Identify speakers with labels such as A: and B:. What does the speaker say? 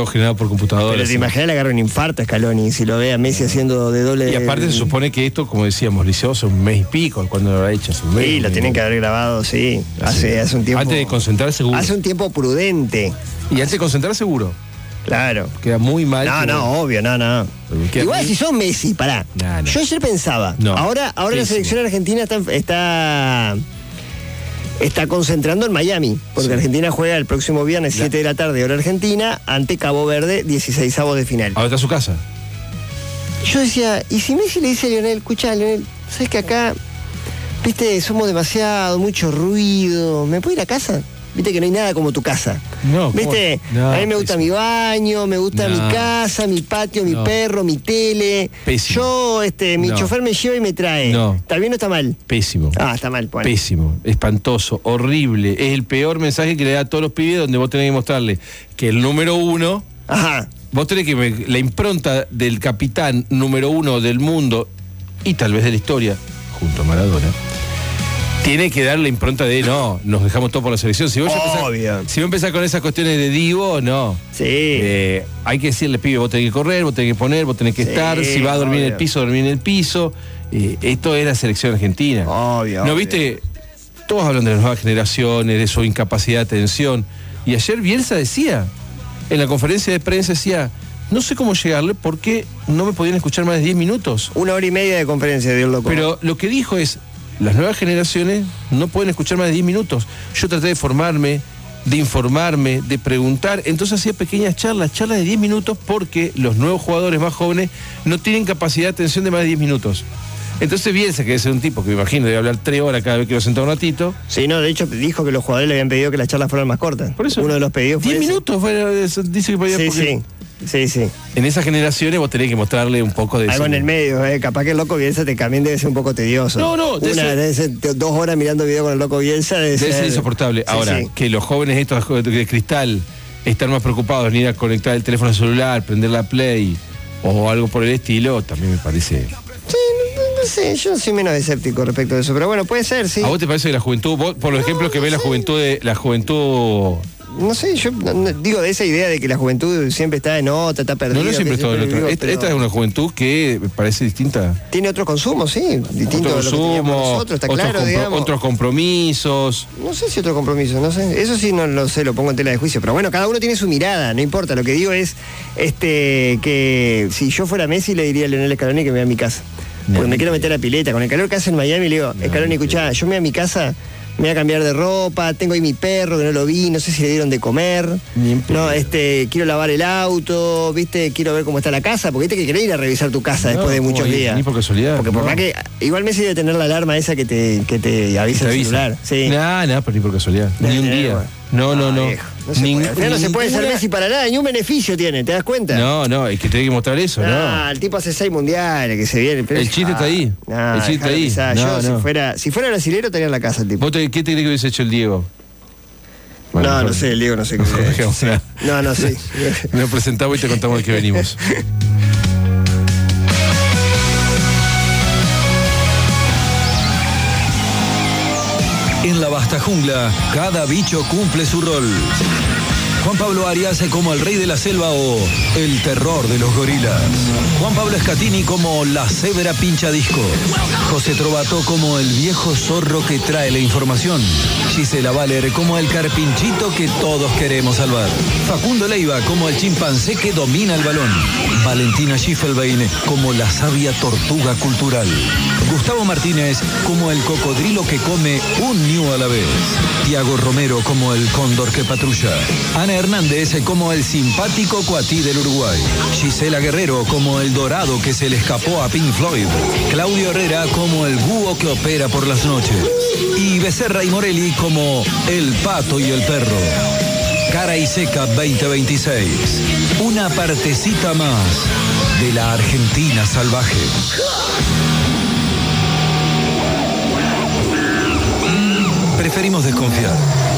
A: juego generado por computadora.
B: Pero te imaginas le agarra un infarto a Scaloni si lo ve a Messi haciendo de doble.
A: Y aparte se supone que esto, como decíamos, lo hizo hace un mes y pico, cuando lo habrá hecho hace un mes.
B: Sí, lo tienen que haber grabado, sí. Hace un tiempo.
A: Antes de concentrar seguro.
B: Hace un tiempo prudente.
A: Y antes de concentrar seguro.
B: Claro.
A: Queda muy mal.
B: No, obvio, no. Igual si son Messi, pará.
A: No.
B: Yo ayer pensaba, ahora la selección argentina está concentrando en Miami, porque Argentina juega el próximo viernes 7 de la tarde, hora argentina, ante Cabo Verde, 16avos de final.
A: Ahora está a su casa.
B: Yo decía, ¿y si Messi le dice a Lionel, escuchá, Lionel, sabes que acá, viste, somos demasiado, mucho ruido, ¿me puedo ir a casa? Viste que no hay nada como tu casa.
A: No,
B: ¿viste?
A: No,
B: a mí me gusta mi baño, me gusta mi casa, mi patio, mi perro, mi tele.
A: Pésimo.
B: Yo, mi chofer me lleva y me trae.
A: No.
B: ¿Está bien o está mal?
A: Pésimo.
B: Está mal. Bueno.
A: Pésimo, espantoso, horrible. Es el peor mensaje que le da a todos los pibes, donde vos tenés que mostrarle que el número uno...
B: Ajá.
A: Vos tenés que la impronta del capitán número uno del mundo y tal vez de la historia, junto a Maradona, tiene que dar la impronta de nos dejamos todo por la selección. Si vos empezás con esas cuestiones de divo, no.
B: Sí.
A: Hay que decirle, pibe, vos tenés que correr, vos tenés que poner, vos tenés que estar. Si va a dormir en el piso, dormir en el piso. Esto es la selección argentina.
B: Obvio.
A: ¿No viste? Todos hablan de las nuevas generaciones, de su incapacidad de atención. Y ayer Bielsa decía, en la conferencia de prensa decía, no sé cómo llegarle porque no me podían escuchar más de 10 minutos.
B: 1 hora y media de conferencia, Dios loco.
A: Pero lo que dijo es, las nuevas generaciones no pueden escuchar más de 10 minutos. Yo traté de formarme, de informarme, de preguntar. Entonces hacía pequeñas charlas de 10 minutos porque los nuevos jugadores más jóvenes no tienen capacidad de atención de más de 10 minutos. Entonces Bielsa, que debe ser un tipo que me imagino debe hablar 3 horas cada vez que lo senta un ratito.
B: Sí, de hecho dijo que los jugadores le habían pedido que las charlas fueran más cortas.
A: Por eso.
B: Uno de los pedidos fue
A: 10 minutos dice que podía.
B: Sí.
A: En esas generaciones vos tenés que mostrarle un poco de
B: algo en el medio, capaz que el loco Bielsa también debe ser un poco tedioso.
A: No.
B: Debe ser 2 horas mirando video con el loco Bielsa. Debe
A: ser insoportable. Ahora, que los jóvenes estos de cristal están más preocupados en ir a conectar el teléfono celular, prender la Play o algo por el estilo, también me parece.
B: Sí, no sé, yo soy menos escéptico respecto de eso, pero bueno, puede ser, sí.
A: ¿A vos te parece que la juventud, vos, por los ejemplos que ves la juventud...
B: No sé, yo digo de esa idea de que la juventud siempre está en otra, está perdida.
A: No siempre está en otra. Esta es una juventud que me parece distinta.
B: Tiene otro consumo, sí, distinto a lo que teníamos nosotros, está claro, digamos.
A: Otros compromisos.
B: No sé si otro compromiso, no sé. Eso sí no lo sé, lo pongo en tela de juicio. Pero bueno, cada uno tiene su mirada, no importa. Lo que digo es que si yo fuera Messi le diría a Lionel Scaloni que me vaya a mi casa. Porque me quiero meter a la pileta. Con el calor que hace en Miami le digo, Scaloni, escuchá, yo me voy a mi casa... Me voy a cambiar de ropa, tengo ahí mi perro que no lo vi, no sé si le dieron de comer. No, quiero lavar el auto, viste, quiero ver cómo está la casa, porque viste que querés ir a revisar tu casa después de muchos días.
A: Ni por casualidad.
B: Porque por más que igual Messi debe tener la alarma esa que te avisa el celular. Sí.
A: No, pero ni por casualidad. Ni un día. No.
B: No se puede ser Messi para nada, ni un beneficio tiene, ¿te das cuenta?
A: No, es que tenés que mostrar eso, ¿no?
B: El tipo hace 6 mundiales, que se viene.
A: El chiste está ahí. El chiste está ahí.
B: Yo, si fuera brasilero, estaría en la casa el tipo.
A: ¿Qué te crees que hubiese hecho el Diego?
B: Bueno, no sé, el Diego no sé qué hubiese. No sé.
A: Nos presentamos y te contamos de qué venimos.
C: En la vasta jungla, cada bicho cumple su rol. Juan Pablo Arias como el rey de la selva o el terror de los gorilas. Juan Pablo Scatini como la cebra pincha disco. José Trovato como el viejo zorro que trae la información. Gisela Valer como el carpinchito que todos queremos salvar. Facundo Leiva como el chimpancé que domina el balón. Valentina Schiffelbein como la sabia tortuga cultural. Gustavo Martínez como el cocodrilo que come un ñu a la vez. Tiago Romero como el cóndor que patrulla. Ana Hernández como el simpático cuatí del Uruguay. Gisela Guerrero como el dorado que se le escapó a Pink Floyd. Claudio Herrera como el búho que opera por las noches. Y Becerra y Morelli como el pato y el perro. Cara y Seca 2026. Una partecita más de la Argentina salvaje. Preferimos desconfiar.